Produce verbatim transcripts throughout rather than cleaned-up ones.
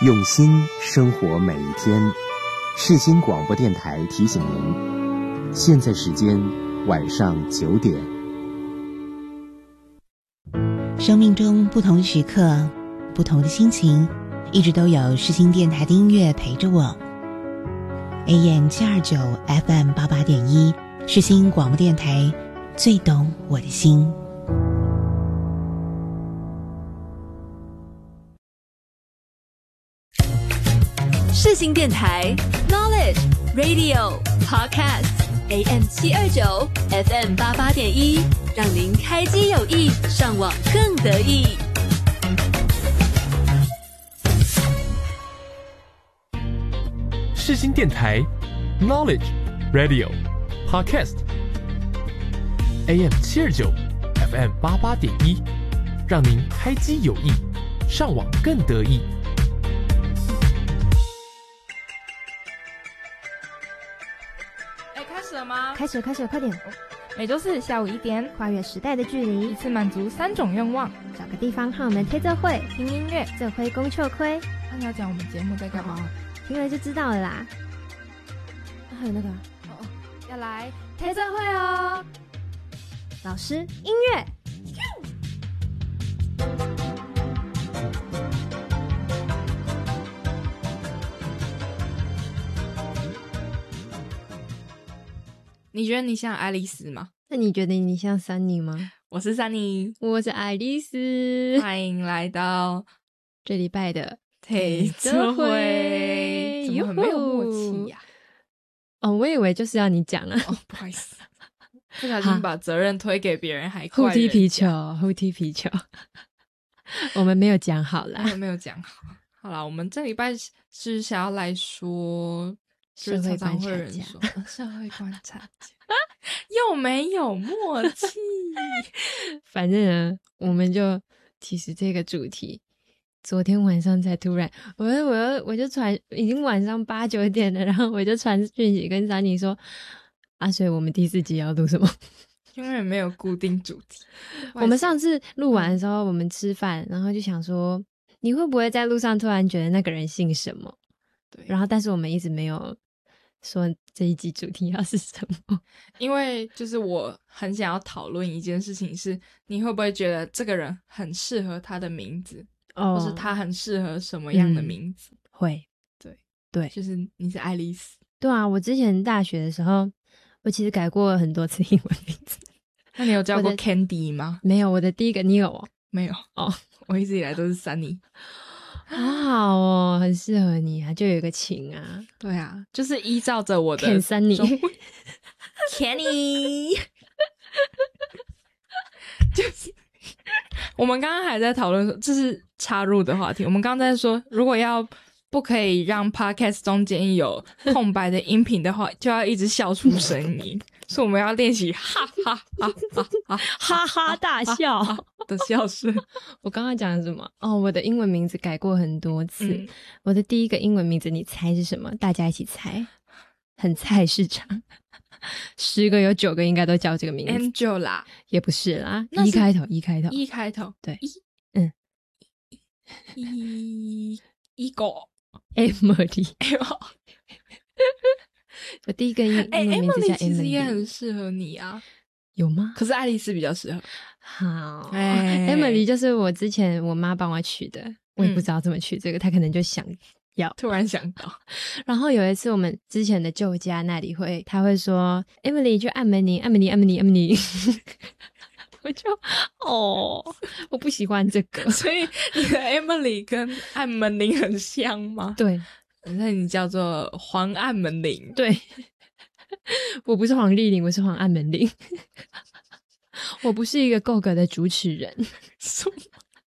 用心生活每一天。世新广播电台提醒您，现在时间晚上九点。 生命中不同的时刻，不同的心情，一直都有世新电台的音乐陪着我。A M 七二九 F M 八八点一，世新广播电台，最懂我的心。 世新电台 Knowledge Radio Podcast A M 七二九 F M 八八点一，让您开机有益，上网更得意。 世新电台 Knowledge Radio Podcast A M 七二九 F M 八八点一，让您开机有益，上网更得意。 开始开始快点！ 每周四下午一点， 跨越时代的距离， 一次满足三种愿望。 找个地方和我们贴这会， 听音乐， 这会公秋亏。 那你要讲我们节目在干嘛？ 哦，听了就知道了啦。啊、还有那个， 哦哦，要来贴这会哦。 老师，音乐。 你觉得你像爱丽丝吗？ 那你觉得你像珊妮吗？ 我是珊妮， 我是爱丽丝。 欢迎来到这礼拜的贴这会，怎么很没有默契呀、 啊？哦，我以为就是要你讲啊。 哦，不好意思，不小心把责任推给别人，还怪人互踢皮球，互踢皮球。我们没有讲好啦， 我们没有讲好。好啦，我们这礼拜是想要来说。 社会观察家，社会观察家又没有默契。 反正呢，我们就其实这个主题，昨天晚上才突然，我我我就传，已经晚上八九点了，然后我就传讯息跟珊妮说，啊，所以我们第四集要录什么？ 永远没有固定主题。 我们上次录完的时候，我们吃饭，然后就想说，你会不会在路上突然觉得那个人姓什么？ 对， 然后但是我们一直没有说这一集主题要是什么， 因为就是我很想要讨论一件事情是，你会不会觉得这个人很适合他的名字， 哦， 或是他很适合什么样的名字？ 嗯、会， 对对， 就是你是爱丽丝。 对啊，我之前大学的时候，我其实改过很多次英文名字。 那你有叫过 Candy 吗？ 没有，我的第一个你有哦？ 没有哦，我一直以来都是Sunny。 好好哦，很适合你啊，就有一个情啊。 对啊，就是依照着我的 Ken Sunny Kenny 就是我们刚刚还在讨论说，这是插入的话题，我们刚刚在说如果要不可以让 podcast 中间有空白的音频的话，就要一直笑出声音，所以我们要练习哈哈哈哈哈哈哈大笑的笑声。 我刚刚讲的什么？哦，我的英文名字改过很多次、嗯、我的第一个英文名字你猜是什么？大家一起猜，很菜市场，十个有九个应该都叫这个名字。 Angela 也不是啦，一开头一开头一开头对一嗯一一个 Emily 我第一个英文名字叫 Emily， 其实也很适合你啊。 有吗？ 可是爱丽丝比较适合。 好、欸、Emily 就是我之前我妈帮我取的，我也不知道怎么取这个、嗯、她可能就想要突然想到。 然后有一次我们之前的旧家那里会，她会说 Emily 去按门铃，按门铃，按门铃，按门铃。我就哦，我不喜欢这个。 所以你的 Emily 跟按门铃很像吗？ 对， 那你叫做黄按门铃。 对，我不是黄丽玲，我是黄按门铃。我不是一个够格的主持人。 什么？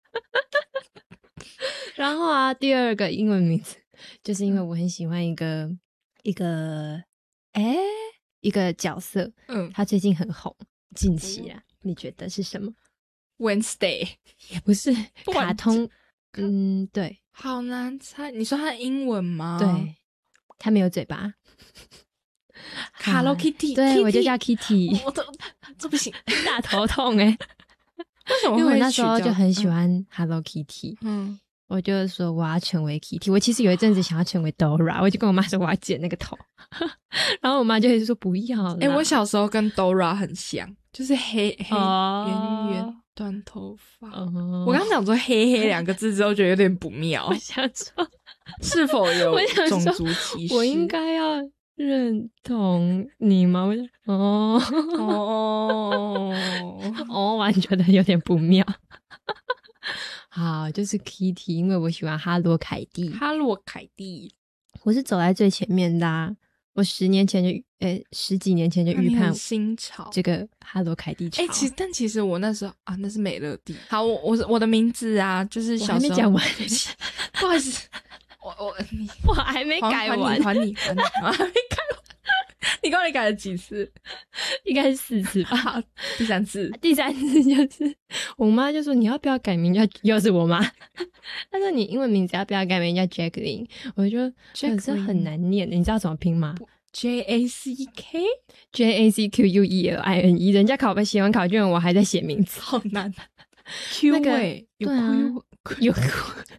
然后啊，第二个英文名字就是因为我很喜欢一个一个哎一个角色，嗯，他最近很红，近期啊。你觉得是什么？ Wednesday 也不是卡通，嗯，对， 好难猜。你说他的英文吗？ 对，他没有嘴巴。 Hello Kitty， 对 Kitty， 我就叫 Kitty。 我这这不行， 大头痛哎、欸！ 为什么会？ 因为我那时候就很喜欢 Hello Kitty， 嗯， 我就说我要成为 Kitty， 我其实有一阵子想要成为 Dora， 我就跟我妈说我要剪那个头，然后我妈就一直说不要啦。 哎、欸，我小时候跟 Dora 很像，就是黑黑圆圆、 哦、 短头发。 哦、 我刚讲说黑黑两个字之后，觉得有点不妙。 我想说， 是否有种族歧视？ 我应该要认同你吗？我就哦哦哦，完全觉得有点不妙。好，就是 Kitty， 因为我喜欢哈罗凯蒂。 哈罗凯蒂， 我是走在最前面的、啊。我十年前就，呃，十几年前就预判新潮这个哈罗凯蒂潮。 哎、欸，其实但其实我那时候啊，那是美乐蒂。好，我我我的名字啊，就是小时候。 我还没讲完， 不好意思，我我你我还没改完， 还你还你，我还没改完。你到底改了几次？ 应该是四次吧。 第三次， 第三次就是我妈就说你要不要改名叫，又是我妈，她说你英文名字要不要改名叫 Jacqueline？ 我就觉得这很难念，你知道怎么拼吗 ？J A C K J A C Q U E L I N E， 人家考写完考卷，我还在写名字， 好难。Q 位有 Q 有 Q，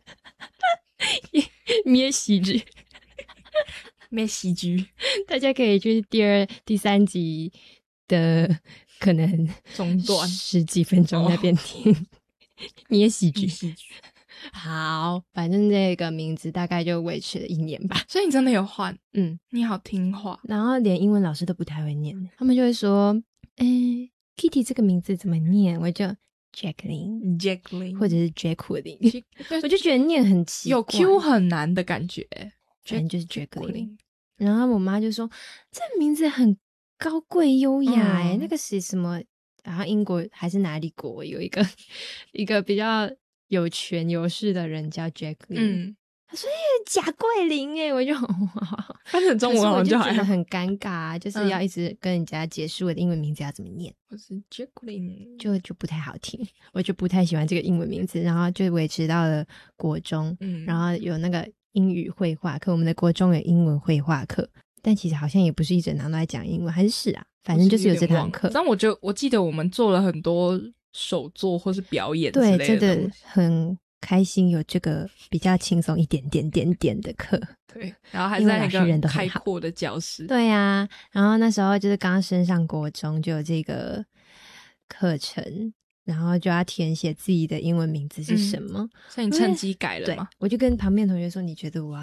咩喜剧。 咩喜剧， 大家可以去第二、第三集的可能中段十几分钟那边听咩喜剧。好，反正这个名字大概就维持了一年吧。 所以你真的有换？ 嗯， 你好听话。 然后连英文老师都不太会念，他们就会说：“哎、欸、，Kitty 这个名字怎么念？”我就 Jacqueline Jacqueline 或者是 Jacqueline， 我就觉得念很奇怪， 有 Q 很难的感觉。 反正就是 Jacqueline。然后我妈就说：“这名字很高贵优雅哎、欸嗯，那个是什么？然后英国还是哪里国有一个一个比较有权有势的人叫 Jacqueline， 嗯，他说：‘哎、欸，贾桂林哎、欸，我就翻成中文好像就觉得很尴尬、啊，就是要一直跟人家解释我的英文名字要怎么念， 我是 Jacqueline， 就就不太好听，我就不太喜欢这个英文名字，然后就维持到了国中，嗯，然后有那个。”英语绘画课，我们的国中有英文绘画课，但其实好像也不是一整堂都在讲英文，还是是啊，反正就是有这堂课。 但我就我记得我们做了很多手作或是表演之类的， 对，真的很开心，有这个比较轻松一点点点点的课。 对，然后还在一个开阔的教室。 对呀、啊，然后那时候就是刚升上国中，就有这个课程。然后就要填写自己的英文名字是什么， 嗯、所以你趁机改了吗？ 对，我就跟旁边同学说：“你觉得我